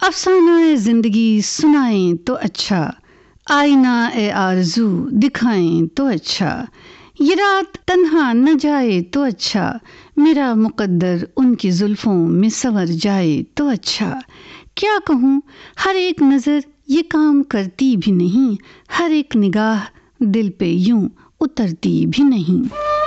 अफसाना ए जिंदगी सुनाएं तो अच्छा, आईना ए आरज़ू दिखाएं तो अच्छा, ये रात तन्हा न जाए तो अच्छा, मेरा मुकद्दर उनकी जुल्फों में संवर जाए तो अच्छा। क्या कहूँ, हर एक नज़र ये काम करती भी नहीं, हर एक निगाह दिल पे यूं उतरती भी नहीं।